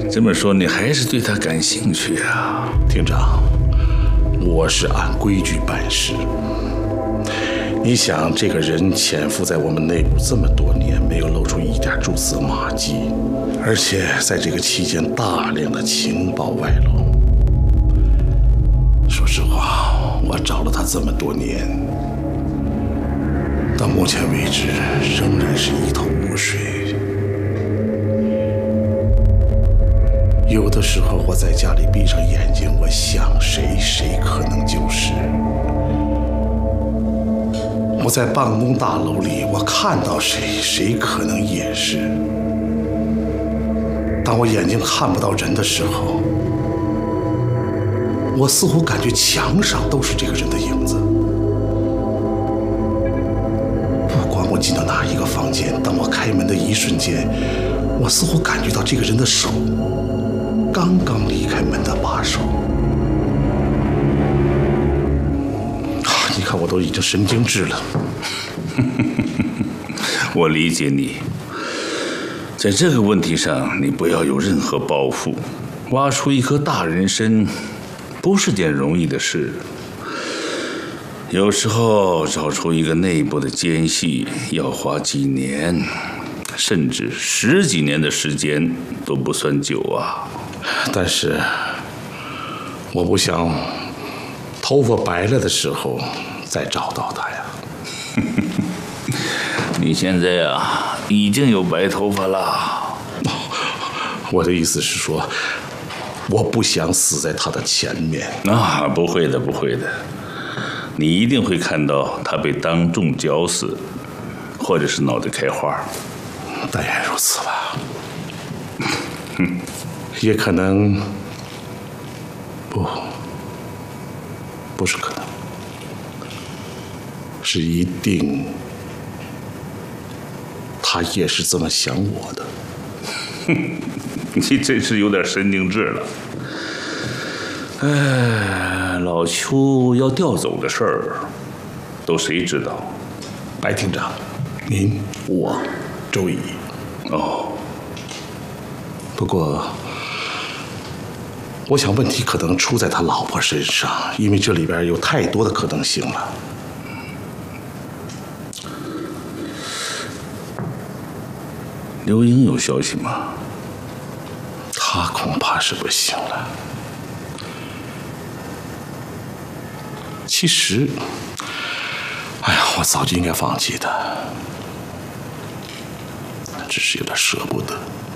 这么说，你还是对他感兴趣啊？ 厅长，我是按规矩办事。你想，这个人潜伏在我们内部这么多年，没有露出一点蛛丝马迹，而且在这个期间大量的情报外露。说实话，我找了他这么多年，到目前为止仍然是一头雾水。有的时候我在家里闭上眼睛，我想谁，谁可能就是。我在办公大楼里，我看到谁，谁可能也是。当我眼睛看不到人的时候，我似乎感觉墙上都是这个人的影子。不管我进到哪一个房间，当我开门的一瞬间，我似乎感觉到这个人的手刚刚离开门的把手。你看，我都已经神经质了。 我理解你，在这个问题上，你不要有任何包袱。挖出一颗大人参，不是件容易的事。有时候找出一个内部的奸细，要花几年，甚至10几年的时间都不算久啊。 但是，我不想头发白了的时候再找到他呀。 你现在啊，已经有白头发了。 我的意思是说，我不想死在他的前面。 啊，不会的，不会的，你一定会看到他被当众绞死，或者是脑袋开花。 但愿如此吧。也可能，不是可能，是一定。他也是这么想我的。 你真是有点神经质了。老邱要调走的事儿，都谁知道？ 白厅长，您、我、周乙。 哦。 不过，我想问题可能出在他老婆身上，因为这里边有太多的可能性了。 刘英有消息吗？ 他恐怕是不行了。其实，我早就应该放弃的，只是有点舍不得。